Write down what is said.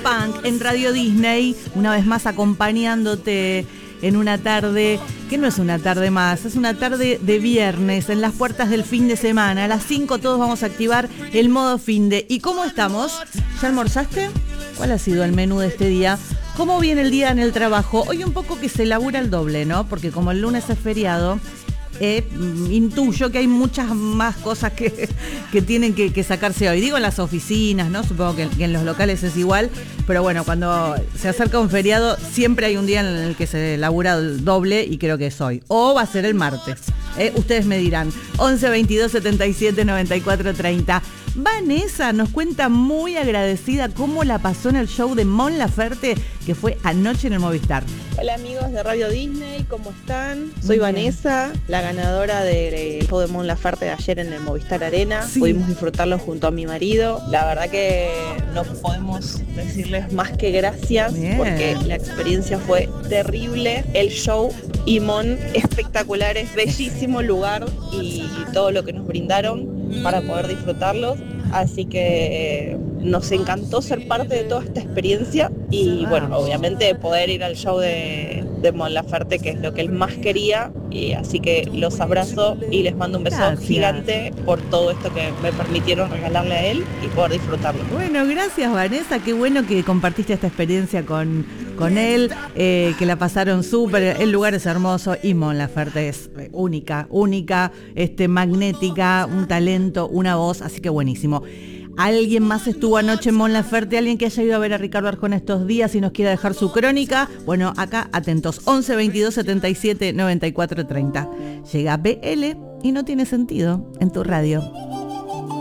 Punk en Radio Disney, una vez más acompañándote en una tarde que no es una tarde más, es una tarde de viernes, en las puertas del fin de semana. A las 5 todos vamos a activar el modo finde. ¿Y cómo estamos? ¿Ya almorzaste? ¿Cuál ha sido el menú de este día? ¿Cómo viene el día en el trabajo? Hoy un poco que se labura el doble, ¿no? Porque como el lunes es feriado, intuyo que hay muchas más cosas que tienen que sacarse hoy. Digo en las oficinas, ¿no? Supongo que en los locales es igual, pero bueno, cuando se acerca un feriado siempre hay un día en el que se labura el doble y creo que es hoy. O va a ser el martes. Ustedes me dirán. 11 22 77 94 30. Vanessa nos cuenta muy agradecida cómo la pasó en el show de Mon Laferte que fue anoche en el Movistar. Hola amigos de Radio Disney, ¿cómo están? Soy Vanessa, la ganadora del show de Mon Laferte de ayer en el Movistar Arena. Sí. Pudimos disfrutarlo junto a mi marido. La verdad que no podemos decirles más que gracias. Bien. Porque la experiencia fue terrible. El show y Mon espectaculares, bellísimo lugar y todo lo que nos brindaron para poder disfrutarlos, así que nos encantó ser parte de toda esta experiencia y bueno, obviamente poder ir al show de Mon Laferte, que es lo que él más quería, y así que los abrazo y les mando un beso gigante por todo esto que me permitieron regalarle a él y poder disfrutarlo. Bueno, gracias Vanessa, qué bueno que compartiste esta experiencia con él, que la pasaron súper, el lugar es hermoso y Mon Laferte es única, magnética, un talento, una voz, así que buenísimo. ¿Alguien más estuvo anoche en Mon Laferte? ¿Alguien que haya ido a ver a Ricardo Arjona estos días y nos quiera dejar su crónica? Bueno, acá atentos, 11 22 77 94 30. Llega BL y no tiene sentido en tu radio.